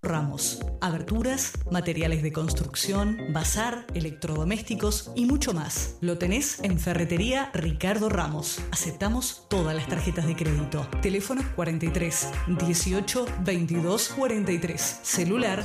Ramos. Aberturas, materiales de construcción, bazar, electrodomésticos y mucho más. Lo tenés en Ferretería Ricardo Ramos. Aceptamos todas las tarjetas de crédito. Teléfono 43 18 22 43. Celular